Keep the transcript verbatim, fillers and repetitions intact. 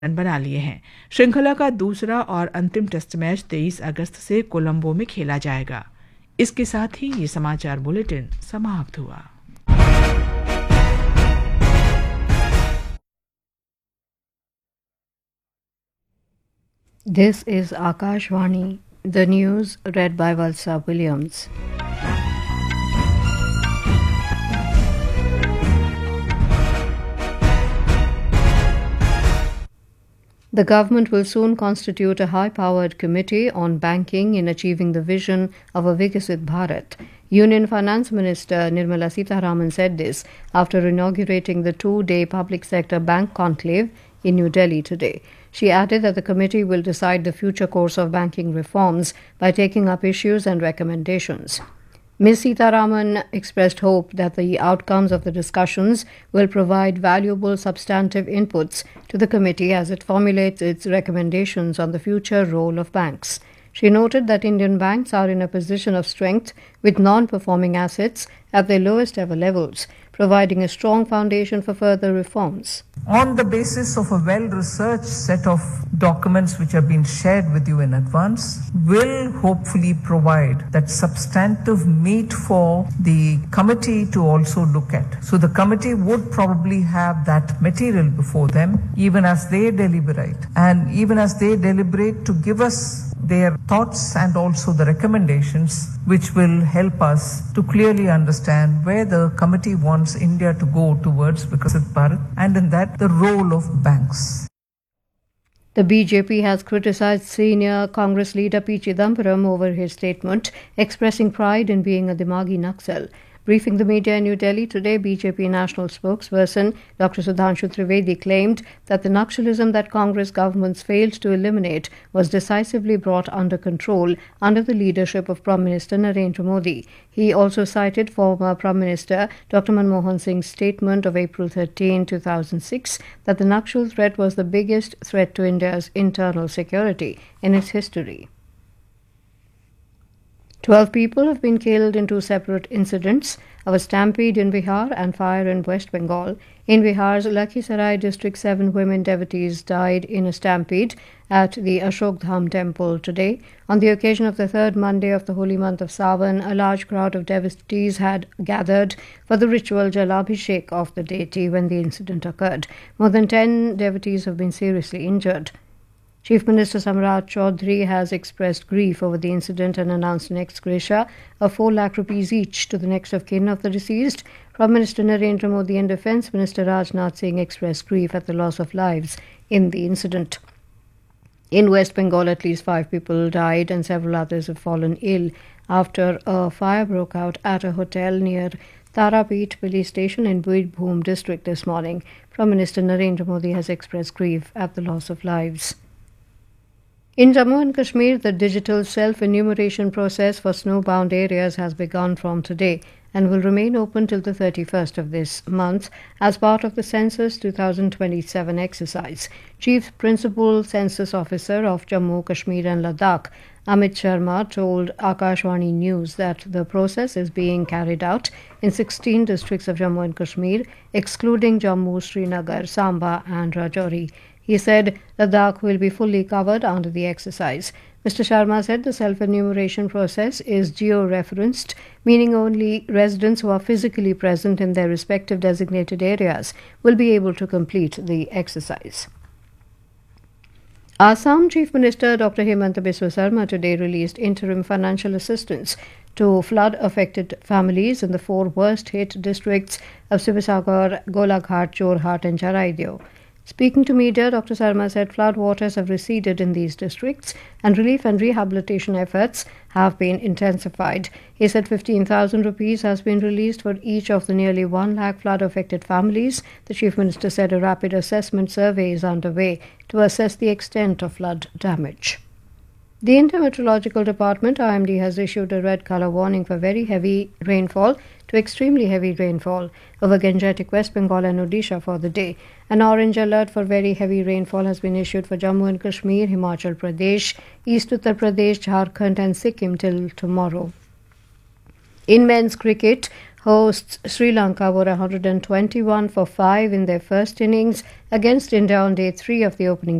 Run बना लिए हैं। श्रृंखला का दूसरा और अंतिम टेस्ट मैच तेईस अगस्त से कोलंबो में खेला जाएगा। इसके साथ ही ये समाचार बुलेटिन समाप्त हुआ। This is Akashvani, the news read by Valsa Williams. The government will soon constitute a high-powered committee on banking in achieving the vision of a Vikasit Bharat. Union Finance Minister Nirmala Sitharaman said this after inaugurating the two-day public sector bank conclave in New Delhi today. She added that the committee will decide the future course of banking reforms by taking up issues and recommendations. Miz Sitharaman expressed hope that the outcomes of the discussions will provide valuable substantive inputs to the committee as it formulates its recommendations on the future role of banks. She noted that Indian banks are in a position of strength with non-performing assets at their lowest ever levels, providing a strong foundation for further reforms. On the basis of a well-researched set of documents which have been shared with you in advance, will hopefully provide that substantive meat for the committee to also look at. So the committee would probably have that material before them even as they deliberate, and even as they deliberate to give us their thoughts and also the recommendations which will help us to clearly understand where the committee wants India to go towards Vikasit Bharat, and in that the role of banks. The B J P has criticised senior Congress leader P. Chidambaram over his statement expressing pride in being a Dimagi Naxal. Briefing the media in New Delhi today, B J P national spokesperson Doctor Sudhanshu Trivedi claimed that the Naxalism that Congress governments failed to eliminate was decisively brought under control under the leadership of Prime Minister Narendra Modi. He also cited former Prime Minister Doctor Manmohan Singh's statement of April thirteenth, two thousand six that the Naxal threat was the biggest threat to India's internal security in its history. Twelve people have been killed in two separate incidents of a stampede in Bihar and fire in West Bengal. In Bihar's Lakhisarai district, seven women devotees died in a stampede at the Ashok Dham temple today. On the occasion of the third Monday of the holy month of Sawan, a large crowd of devotees had gathered for the ritual Jalabhishek of the deity when the incident occurred. More than ten devotees have been seriously injured. Chief Minister Samrat Chaudhary has expressed grief over the incident and announced an ex gratia of four lakh rupees each to the next of kin of the deceased. Prime Minister Narendra Modi and Defence Minister Rajnath Singh expressed grief at the loss of lives in the incident. In West Bengal, at least five people died and several others have fallen ill after a fire broke out at a hotel near Tarapet police station in Birbhum district this morning. Prime Minister Narendra Modi has expressed grief at the loss of lives. In Jammu and Kashmir, the digital self-enumeration process for snowbound areas has begun from today and will remain open till the thirty-first of this month as part of the Census twenty twenty-seven exercise. Chief Principal Census Officer of Jammu, Kashmir and Ladakh, Amit Sharma, told Akashvani News that the process is being carried out in sixteen districts of Jammu and Kashmir, excluding Jammu, Srinagar, Samba and Rajouri. He said Ladakh will be fully covered under the exercise. Mister Sharma said the self-enumeration process is geo-referenced, meaning only residents who are physically present in their respective designated areas will be able to complete the exercise. Assam Chief Minister Doctor Hemanta Biswa Sarma today released interim financial assistance to flood-affected families in the four worst-hit districts of Sivasagar, Golaghat, Jorhat and Charaideo. Speaking to media, Doctor Sarma said floodwaters have receded in these districts and relief and rehabilitation efforts have been intensified. He said fifteen thousand rupees has been released for each of the nearly one lakh flood-affected families. The Chief Minister said a rapid assessment survey is underway to assess the extent of flood damage. The Indian Meteorological Department, I M D, has issued a red colour warning for very heavy rainfall to extremely heavy rainfall over Gangetic, West Bengal and Odisha for the day. An orange alert for very heavy rainfall has been issued for Jammu and Kashmir, Himachal Pradesh, East Uttar Pradesh, Jharkhand and Sikkim till tomorrow. In men's cricket, Hosts Sri Lanka were one hundred twenty-one for five in their first innings against India on day three of the opening